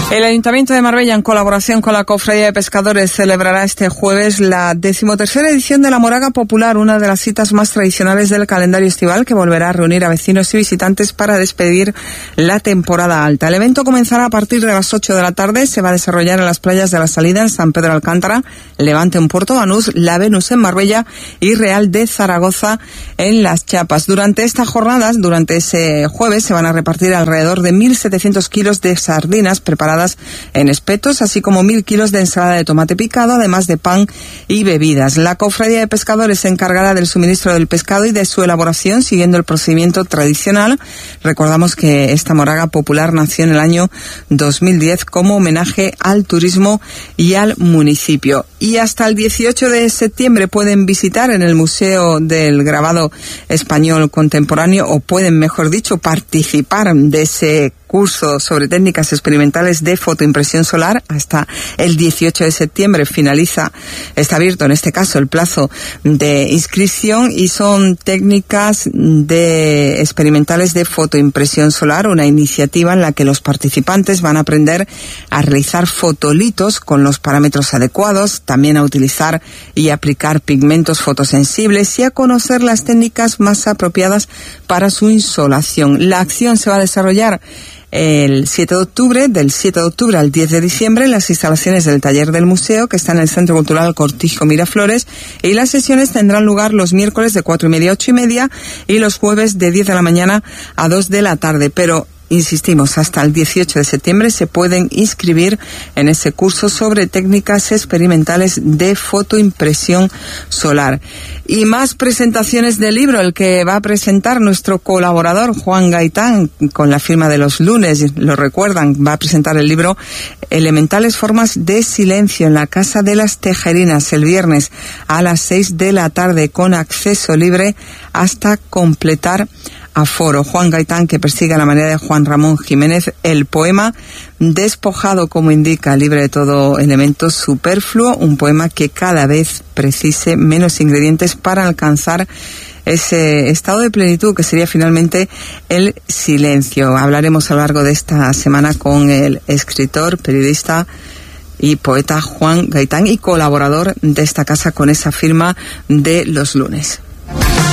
El Ayuntamiento de Marbella, en colaboración con la Cofradía de Pescadores, celebrará este jueves la 13ª edición de la Moraga Popular, una de las citas más tradicionales del calendario estival, que volverá a reunir a vecinos y visitantes para despedir la temporada alta. El evento comenzará a partir de las 8 de la tarde, se va a desarrollar en las playas de la Salida, en San Pedro Alcántara, Levante en Puerto Banús, La Venus en Marbella y Real de Zaragoza en Las Chapas. Durante estas jornadas, durante ese jueves, se van a repartir alrededor de 1.700 kilos de sardinas preparadas en espetos, así como 1.000 kilos de ensalada de tomate picado, además de pan y bebidas. La Cofradía de Pescadores se encargará del suministro del pescado y de su elaboración, siguiendo el procedimiento tradicional. Recordamos que esta Moraga Popular nació en el año 2010 como homenaje al turismo y al municipio. Y hasta el 18 de septiembre pueden visitar en el Museo del Grabado Español Contemporáneo, o pueden, mejor dicho, participar de ese curso sobre técnicas experimentales de fotoimpresión solar. Hasta el 18 de septiembre está abierto en este caso el plazo de inscripción, y son técnicas experimentales de fotoimpresión solar, una iniciativa en la que los participantes van a aprender a realizar fotolitos con los parámetros adecuados, también a utilizar y aplicar pigmentos fotosensibles y a conocer las técnicas más apropiadas para su insolación. La acción se va a desarrollar el 7 de octubre, del 7 de octubre al 10 de diciembre, en las instalaciones del taller del museo, que está en el Centro Cultural Cortijo Miraflores, y las sesiones tendrán lugar los miércoles de 4:30 a 8:30 y los jueves de 10 de la mañana a 2 de la tarde. Pero insistimos, hasta el 18 de septiembre se pueden inscribir en ese curso sobre técnicas experimentales de fotoimpresión solar. Y más presentaciones del libro, el que va a presentar nuestro colaborador Juan Gaitán, con la firma de Los Lunes, lo recuerdan, va a presentar el libro Elementales Formas de Silencio en la Casa de las Tejerinas, el viernes a las 6 de la tarde, con acceso libre hasta completar aforo. Juan Gaitán, que persigue a la manera de Juan Ramón Jiménez el poema Despojado, como indica, libre de todo elemento superfluo, un poema que cada vez precise menos ingredientes para alcanzar ese estado de plenitud que sería finalmente el silencio. Hablaremos a lo largo de esta semana con el escritor, periodista y poeta Juan Gaitán, y colaborador de esta casa con esa firma de Los Lunes.